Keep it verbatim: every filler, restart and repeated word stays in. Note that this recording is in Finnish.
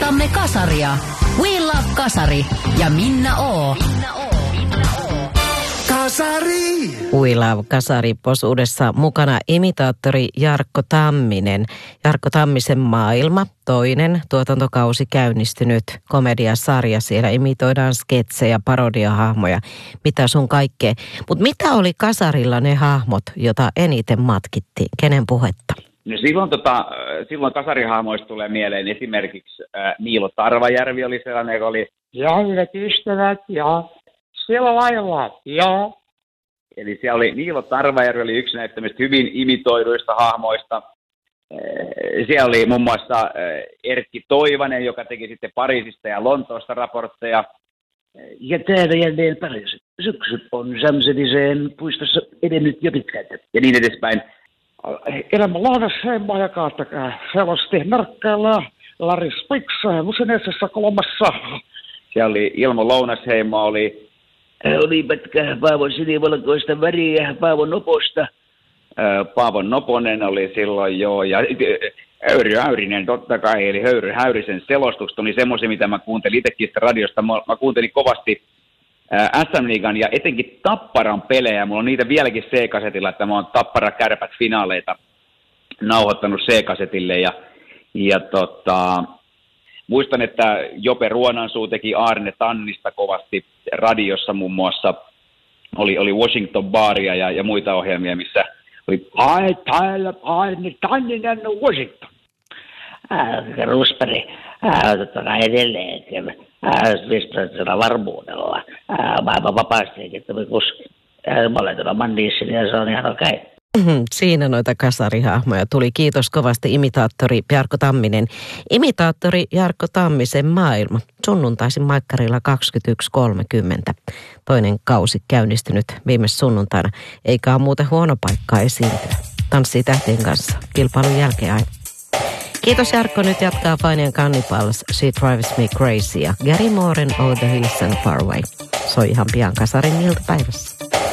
Rakastamme kasaria. We love kasari ja Minna O. Minna O. Kasari! We love kasari -posuudessa mukana imitaattori Jarkko Tamminen. Jarkko Tammisen maailma, toinen tuotantokausi käynnistynyt komediasarja. Siellä imitoidaan sketsejä, parodiahahmoja, mitä sun kaikkea. Mutta mitä oli kasarilla ne hahmot, jota eniten matkittiin? Kenen puhetta? No silloin, tota, silloin kasarihahmoista tulee mieleen esimerkiksi äh, Niilo Tarvajärvi oli sellainen, joka oli... Ja hyvät ystävät, ja siellä lailla, ja... Eli siellä oli Niilo Tarvajärvi oli yksi näistä hyvin imitoiduista hahmoista. Siellä oli muun muassa Erkki Toivanen, joka teki sitten Pariisista ja Lontoosta raportteja. Ja täällä jälleen Pariisin syksyt on Samsediseen puistossa edennyt jo pitkään. Ja niin edespäin. Elämä Lahdasheima ja Kaatakaa. Selosti Merkkeellä, Lari Spiksa, Museneisessa kolmassa. Siellä oli Ilmo Lounasheimo, oli... Oli pätkää Paavon sinivalkoista väriä Paavon Noposta. Paavon Noponen oli silloin joo, ja Höyry Häyrinen totta kai, eli Höyry Häyrisen selostukset oli semmoisia, mitä mä kuuntelin itsekin sitä radiosta. Mä, mä kuuntelin kovasti S M-liigan ja etenkin Tapparan pelejä. Mulla on niitä vieläkin C-kasetilla, että mä oon Tappara Kärpät finaaleita nauhoittanut C-kasetille. Ja, ja tota, muistan, että Jope Ruonansuu teki Aarne Tannista kovasti radiossa muun muassa. Oli, oli Washington Baria ja, ja muita ohjelmia, missä oli Ai täällä Aarne Tanninen Washington. Äh, Rusperi, äh, totta kai edelleen. viisiprosenttisella varmuudella maailman vapaasti, että me kuski. Mä olen tuolla Mandiissin ja se on ihan okei. Okay. Siinä noita kasarihahmoja tuli. Kiitos kovasti imitaattori Jarkko Tamminen. Imitaattori Jarkko Tammisen maailma. Sunnuntaisin Maikkarilla kaksikymmentäyksi kolmekymmentä. Toinen kausi käynnistynyt viime sunnuntaina. Eikä ole muuten huono paikka esiintyä. Tanssii tähtien kanssa. Kilpailun jälkeen aina. Kiitos Jarkko. Nyt jatkaa Fine and Cannibals, She Drives Me Crazy ja Gary Mooren Over the Hills and Far Away. Soi ihan pian kasarin iltapäivässä.